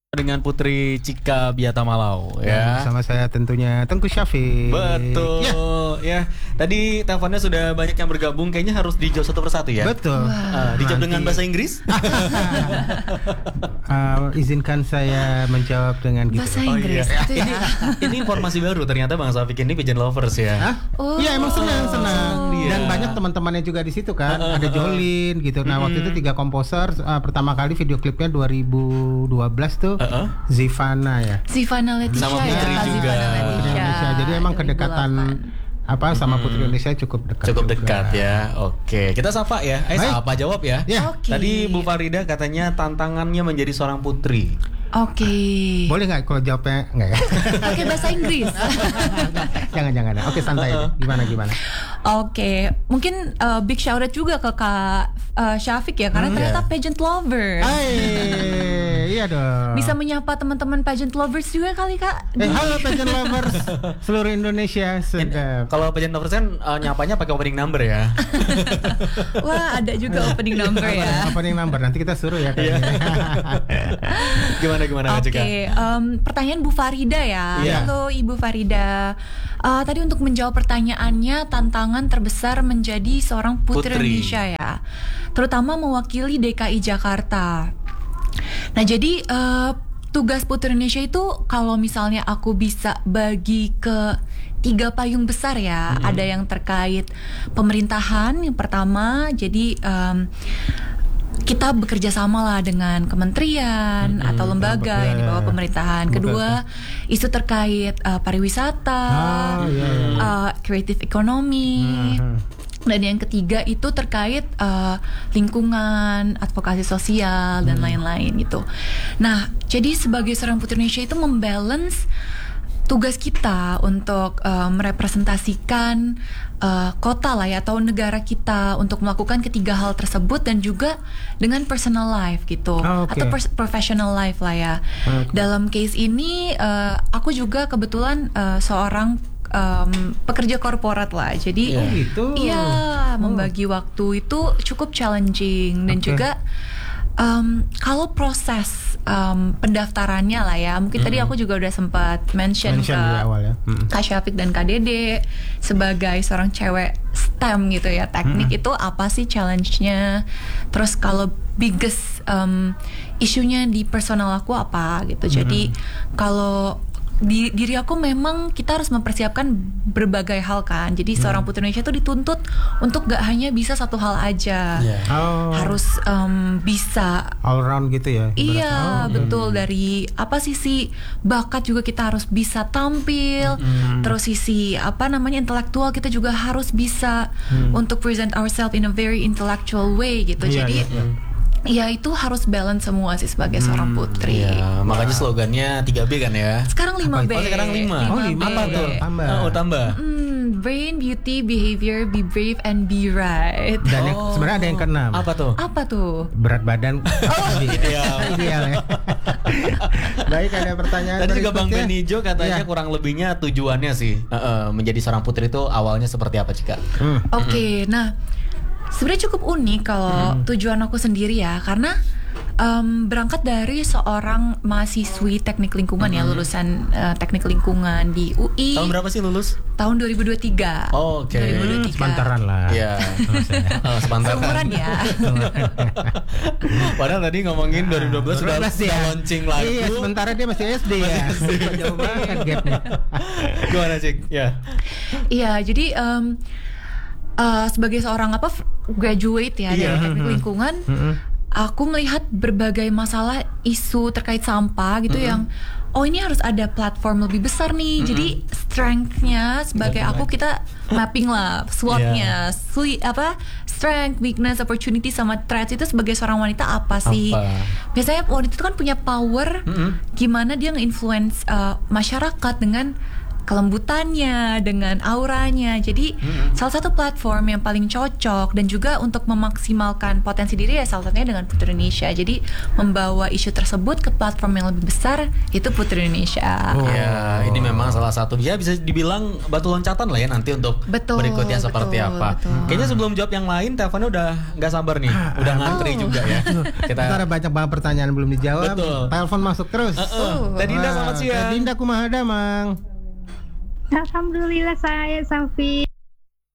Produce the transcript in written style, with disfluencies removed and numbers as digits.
dengan Putri Cika Biatamalau ya. Sama saya tentunya Tengku Syafiq. Betul ya. Tadi teleponnya sudah banyak yang bergabung, kayaknya harus dijawab satu persatu ya. Betul. Dijawab dengan bahasa Inggris. Izinkan saya menjawab dengan gitu. Bahasa Inggris itu ya. Ini informasi baru, ternyata Bang Syafiq ini pigeon lovers ya. Iya emang senang. Iya. Dan banyak teman-temannya juga di situ kan. Ada Jolin gitu. Nah waktu itu 3 komposer. Pertama kali video klipnya 2012 tuh Zivana ya. Zivana Leticia Sama Putri ya. juga. Zivana Leticia. Jadi emang kedekatan sama Putri Indonesia cukup dekat. Cukup juga. dekat ya. Oke, kita sapa ya. Sapa jawab ya. Ya. Oke. Tadi Bu Farida katanya tantangannya menjadi seorang putri. Oke. Boleh nggak kalau jawabnya nggak ya? Pakai bahasa Inggris. Jangan. Oke santai aja. Gimana? Oke, mungkin big shout out juga ke Kak Syafiq ya, karena ternyata pageant lover. Iya dong. Bisa menyapa teman-teman pageant lovers juga kali Kak. Halo pageant lovers seluruh Indonesia. Sedap. Kalau pageant lovers kan nyapanya pakai opening number ya. Wah, ada juga opening number ya. Opening number nanti kita suruh ya kayaknya. Gimana Cika? Oke, pertanyaan Bu Farida ya. Iya. Halo Ibu Farida. Tadi untuk menjawab pertanyaannya, tantangan terbesar menjadi seorang putri Indonesia ya, terutama mewakili DKI Jakarta. Nah jadi tugas Putri Indonesia itu kalau misalnya aku bisa bagi ke 3 payung besar ya. Ada yang terkait pemerintahan yang pertama, jadi kita bekerja sama lah dengan kementerian atau lembaga yang di bawah pemerintahan. Kedua, isu terkait pariwisata, creative economy. Dan yang ketiga itu terkait lingkungan, advokasi sosial dan lain-lain gitu. Nah, jadi sebagai seorang Putri Indonesia itu membalance tugas kita untuk merepresentasikan kota lah ya, atau negara kita untuk melakukan ketiga hal tersebut, dan juga dengan personal life gitu, atau professional life lah ya. Dalam case ini aku juga kebetulan seorang pekerja korporat lah, jadi membagi waktu itu cukup challenging. Dan juga kalau proses pendaftarannya lah ya, mungkin tadi aku juga udah sempat mention ke awal ya. Kak Syafiq dan Kak Dede sebagai seorang cewek STEM gitu ya, teknik itu apa sih challenge-nya, terus kalau biggest isunya di personal aku apa gitu. Jadi kalau di diri aku memang kita harus mempersiapkan berbagai hal kan. Jadi seorang Putri Indonesia itu dituntut untuk gak hanya bisa satu hal aja, harus bisa all round gitu ya. Iya betul. Dari sisi bakat juga kita harus bisa tampil, terus sisi intelektual kita juga harus bisa untuk present ourselves in a very intellectual way gitu. Jadi ya itu harus balance semua sih sebagai seorang putri. Iya, makanya slogannya 3B kan ya. Sekarang 5B. Sekarang 5. Apa tuh? Tambah. Brain, beauty, behavior, be brave and be right. Dan sebenarnya ada yang keenam. Apa tuh? Berat badan. Ideal ya. Baik, ada pertanyaan. Tadi juga Bang Benijo katanya kurang lebihnya tujuannya sih menjadi seorang putri itu awalnya seperti apa, Cika? Oke, nah sebenarnya cukup unik kalau tujuan aku sendiri ya, karena berangkat dari seorang mahasiswi teknik lingkungan ya, lulusan teknik lingkungan di UI. Tahun berapa sih lulus? Tahun 2023. Oke. 2023. Sepantaran lah. Iya. Sepantaran. Seumuran ya. Padahal tadi ngomongin 2012 sudah launching lagu. Iya, sementara dia masih SD ya. Jauh banget gapnya. Gimana Cik? Iya, jadi sebagai seorang graduate ya dari teknik lingkungan, aku melihat berbagai masalah isu terkait sampah gitu yang ini harus ada platform lebih besar nih. Jadi strength-nya sebagai aku, kita mapping lah SWOT-nya, strength, weakness, opportunity sama threats itu sebagai seorang wanita apa sih? Biasanya wanita itu kan punya power, gimana dia nge-influence masyarakat dengan kelembutannya, dengan auranya. Jadi salah satu platform yang paling cocok dan juga untuk memaksimalkan potensi diri ya salah satunya dengan Putri Indonesia. Jadi membawa isu tersebut ke platform yang lebih besar itu Putri Indonesia. Ya, ini memang salah satu ya bisa dibilang batu loncatan lah ya nanti untuk berikutnya seperti apa. Kayaknya sebelum jawab yang lain, teleponnya udah nggak sabar nih, udah ngantri juga ya. Kita ada banyak banget pertanyaan belum dijawab. Betul. Telepon masuk terus. Teh Dinda selamat siang. Teh Dinda kumaha damang? Alhamdulillah saya Safi.